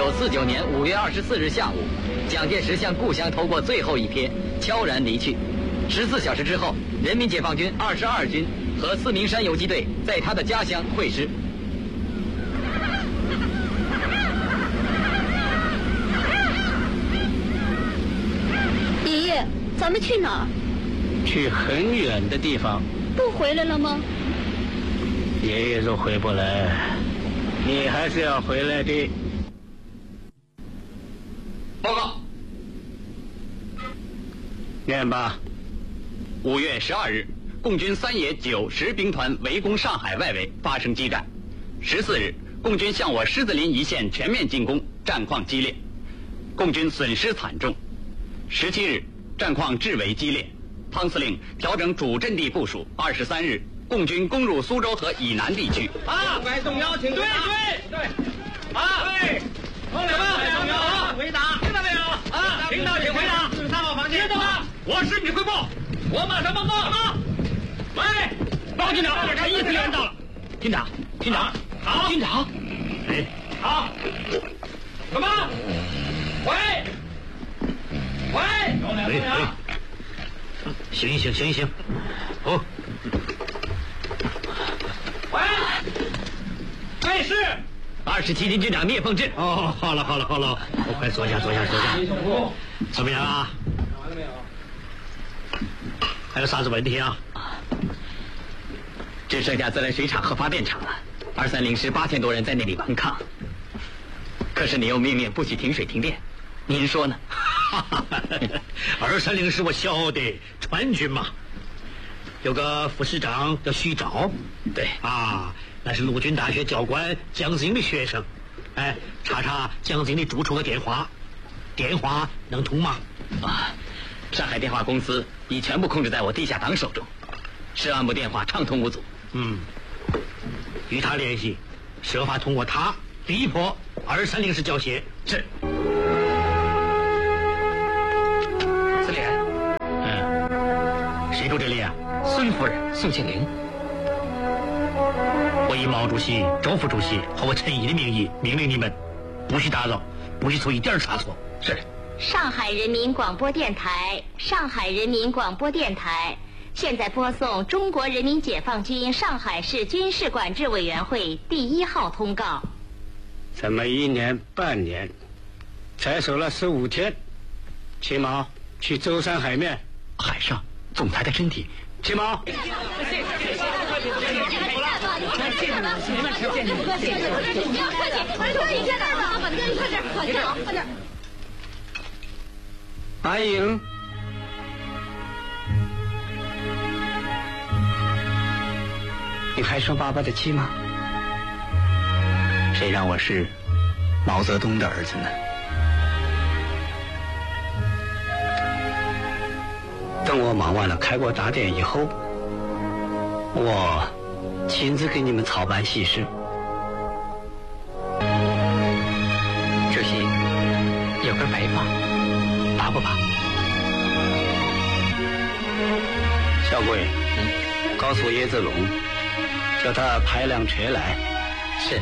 1949年5月24日下午，蒋介石向故乡投过最后一瞥，悄然离去。14小时之后，人民解放军22军和四明山游击队在他的家乡会师。 爷爷，咱们去哪儿？ 去很远的地方。 不回来了吗？ 爷爷说回不来，你还是要回来的。 报告。 念吧。 5月12日，共军3野9、10兵团围攻上海外围，发生激战。14日，共军向我狮子林一线全面进攻，战况激烈，共军损失惨重。17日，战况至为激烈，汤司令调整主阵地部署。23日，共军攻入苏州河以南地区。 外送邀请。对。同志们，回答，听到没有？听到请回答。3号房间。知道了，我视频汇报，我马上报告。喂，报告军长，他1支援到了。 军长， 好， 军长， 好，什么？喂， 行，哦， 喂，是 27军军长聂凤智。 哦，好了，快坐下。怎么样啊？ 完了没有？ 还有啥子问题啊？ 只剩下自来水厂和发电厂了。230师8000多人在那里顽抗，可是你又命令不许停水停电，您说呢 ？230师我晓得，川军嘛，有个副师长叫徐钊， 对啊，那是陆军大学教官蒋经的学生。哎，查蒋经的住处和电话能通吗？ 上海电话公司已全部控制在我地下党手中，10万部电话畅通无阻。 与他联系，设法通过他逼迫230师交械。 是。司令。 谁住这里啊？ 孙夫人宋庆龄。 我以毛主席、周副主席和我陈毅的名义命令你们，不许打扰，不许出一点差错。 是。 上海人民广播电台，现在播送中国人民解放军上海市军事管制委员会第1号通告。 这么1年半年，才守了15天，齐毛去舟山海面。 海上总裁的身体。 齐毛。阿英，你还说爸爸的气吗？ 谁让我是毛泽东的儿子呢？ 等我忙完了开国大典以后，我亲自给你们操办喜事。 这些有根白发，拔不拔？ 小鬼，告诉叶子龙，叫他派辆车来。